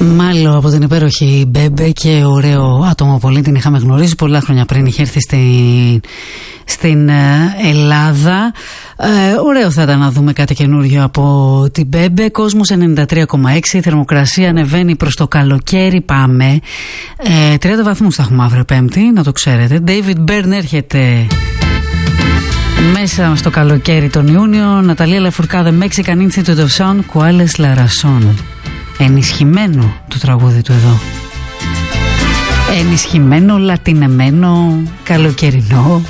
Μάλλον από την υπέροχη Μπέμπε και ωραίο άτομο πολύ, την είχαμε γνωρίσει πολλά χρόνια πριν, είχε έρθει στην Ελλάδα. Ωραίο θα ήταν να δούμε κάτι καινούριο από την Μπέμπε. Κόσμος 93,6, η θερμοκρασία ανεβαίνει προς το καλοκαίρι, πάμε. 30 βαθμούς θα έχουμε αύριο Πέμπτη, να το ξέρετε. David Byrne έρχεται μέσα στο καλοκαίρι τον Ιούνιο. Ναταλία Λαφουρκάδε, Mexican Institute of Sound, Κουάλες Λαρασόν. Ενισχυμένο το τραγούδι του εδώ. Ενισχυμένο, λατινεμένο, καλοκαιρινό.